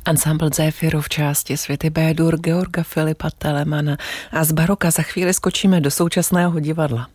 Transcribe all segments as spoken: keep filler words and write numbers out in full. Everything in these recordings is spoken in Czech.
Ansámbl Zéfiru v části Světy B-dur Georga Filipa Telemana a z baroka za chvíli skočíme do současného divadla.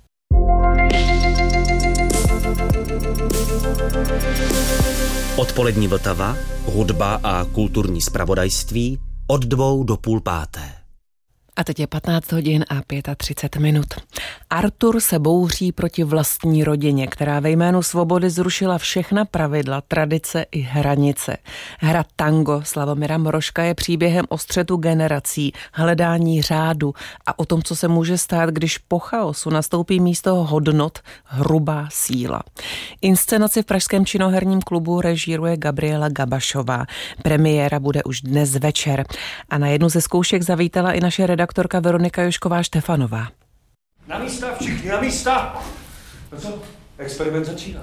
Odpolední Vltava, hudba a kulturní zpravodajství od dvou do půl páté. A teď je patnáct hodin a třicet pět minut. Artur se bouří proti vlastní rodině, která ve jménu svobody zrušila všechna pravidla, tradice i hranice. Hra Tango Slavomíra Mrožka je příběhem o střetu generací, hledání řádu a o tom, co se může stát, když po chaosu nastoupí místo hodnot hrubá síla. Inscenaci v pražském činoherním klubu režíruje Gabriela Gabašová. Premiéra bude už dnes večer. A na jednu ze zkoušek zavítala i naše redaktorka Veronika Jošková Štefanová. Na místa, všichni na místa! No co? Experiment začíná.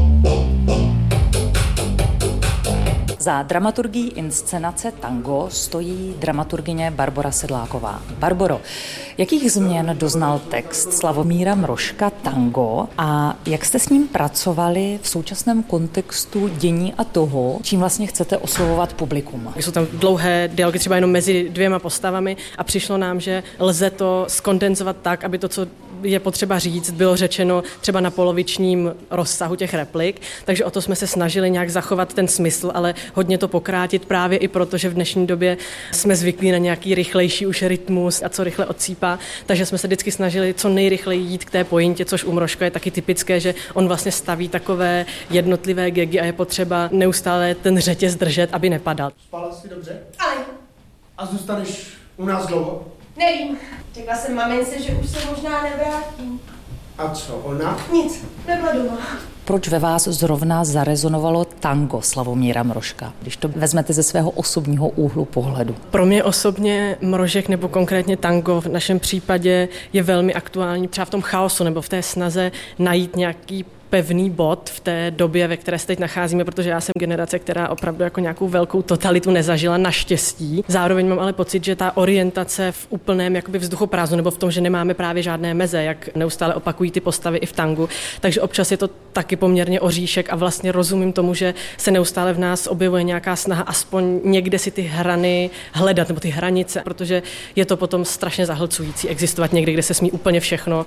Za dramaturgií inscenace Tango stojí dramaturgyně Barbora Sedláková. Barboro, jakých změn doznal text Slavomíra Mrožka Tango a jak jste s ním pracovali v současném kontextu dění a toho, čím vlastně chcete oslovovat publikum? Jsou tam dlouhé dialogy třeba jenom mezi dvěma postavami a přišlo nám, že lze to skondenzovat tak, aby to, co je potřeba říct, bylo řečeno třeba na polovičním rozsahu těch replik, takže o to jsme se snažili nějak zachovat ten smysl, ale hodně to pokrátit právě i proto, že v dnešní době jsme zvyklí na nějaký rychlejší už rytmus a co rychle odsýpá, takže jsme se vždycky snažili co nejrychleji jít k té pointě, což u Mrožka je taky typické, že on vlastně staví takové jednotlivé gagy a je potřeba neustále ten řetěz držet, aby nepadal. Spala jsi dobře? Ale. A zůstaneš u nás dlouho? Nevím. Řekla jsem mamince, že už se možná nevrátím. A co, ona? Nic, nebyla doma. Proč ve vás zrovna zarezonovalo tango Slavomíra Mrožka, když to vezmete ze svého osobního úhlu pohledu? Pro mě osobně Mrožek nebo konkrétně tango v našem případě je velmi aktuální třeba v tom chaosu nebo v té snaze najít nějaký pevný bod v té době, ve které se teď nacházíme, protože já jsem generace, která opravdu jako nějakou velkou totalitu nezažila, naštěstí. Zároveň mám ale pocit, že ta orientace v úplném jakoby vzduchoprázdnu nebo v tom, že nemáme právě žádné meze, jak neustále opakují ty postavy i v tangu. Takže občas je to taky poměrně oříšek a vlastně rozumím tomu, že se neustále v nás objevuje nějaká snaha aspoň někde si ty hrany hledat nebo ty hranice, protože je to potom strašně zahlcující existovat někde, kde se smí úplně všechno.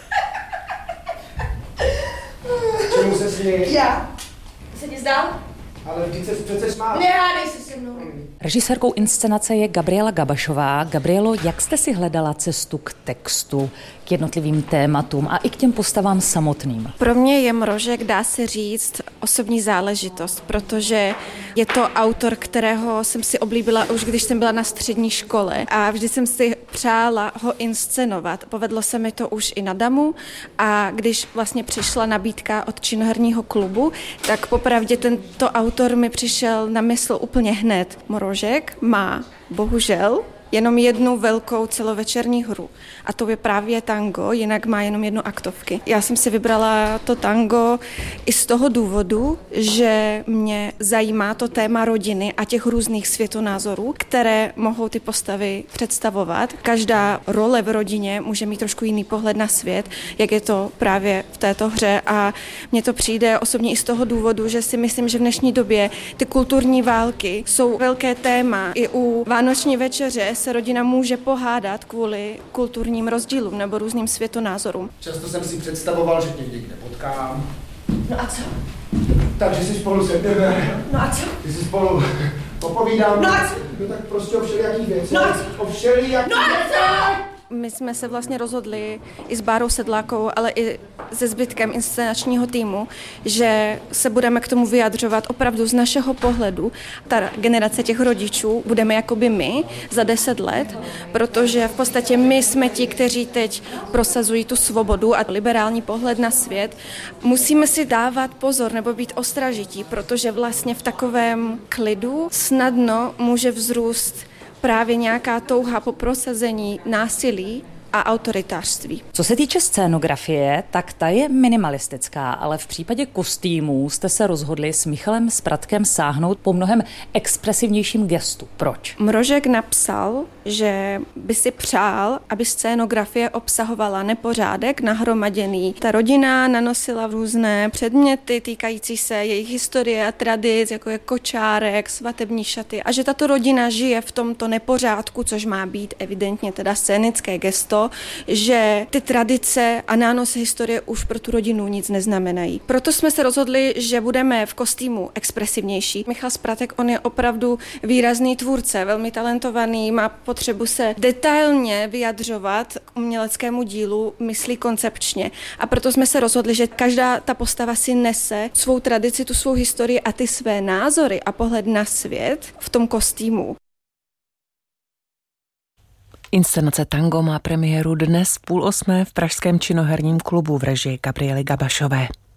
Čemu se směješ? Já. Se ti zdál? Ale vždyť se přece smála. Nehádej se se mnou. Režisérkou inscenace je Gabriela Gabašová. Gabrielo, jak jste si hledala cestu k textu, k jednotlivým tématům a i k těm postavám samotným? Pro mě je Mrožek, dá se říct, osobní záležitost, protože je to autor, kterého jsem si oblíbila už když jsem byla na střední škole a vždy jsem si přála ho inscenovat. Povedlo se mi to už i na Damu a když vlastně přišla nabídka od činoherního klubu, tak popravdě tento autor mi přišel na mysl úplně hned. Mrožek má bohužel jenom jednu velkou celovečerní hru. A to je právě tango, jinak má jenom jednu aktovky. Já jsem si vybrala to tango i z toho důvodu, že mě zajímá to téma rodiny a těch různých světonázorů, které mohou ty postavy představovat. Každá role v rodině může mít trošku jiný pohled na svět, jak je to právě v této hře. A mně to přijde osobně i z toho důvodu, že si myslím, že v dnešní době ty kulturní války jsou velké téma. I u Vánoční večeře se rodina může pohádat kvůli kulturním rozdílům nebo různým světonázorům. Často jsem si představoval, že tě někde potkám. No a co? Takže si spolu sedneme. No a co? Ty si spolu popovídáme. No a co? No tak prostě o všelijakých věcech. No a co? O všelijakých No a co? My jsme se vlastně rozhodli i s Bárou Sedlákovou, ale i se zbytkem inscenačního týmu, že se budeme k tomu vyjadřovat opravdu z našeho pohledu. Ta generace těch rodičů budeme jakoby my za deset let, protože v podstatě my jsme ti, kteří teď prosazují tu svobodu a liberální pohled na svět. Musíme si dávat pozor nebo být ostražití, protože vlastně v takovém klidu snadno může vzrůst právě nějaká touha po prosazení násilí a autoritářství. Co se týče scénografie, tak ta je minimalistická, ale v případě kostýmů jste se rozhodli s Michalem Spratkem sáhnout po mnohem expresivnějším gestu. Proč? Mrožek napsal, že by si přál, aby scénografie obsahovala nepořádek nahromaděný. Ta rodina nanosila různé předměty týkající se jejich historie a tradic, jako je kočárek, svatební šaty, a že tato rodina žije v tomto nepořádku, což má být evidentně teda scénické gesto, že ty tradice a nános historie už pro tu rodinu nic neznamenají. Proto jsme se rozhodli, že budeme v kostýmu expresivnější. Michal Spratek, on je opravdu výrazný tvůrce, velmi talentovaný, má potřebu se detailně vyjadřovat k uměleckému dílu, myslí koncepčně. A proto jsme se rozhodli, že každá ta postava si nese svou tradici, tu svou historii a ty své názory a pohled na svět v tom kostýmu. Inscenace Tango má premiéru dnes půl osmé v pražském činoherním klubu v režii Gabriely Gabašové.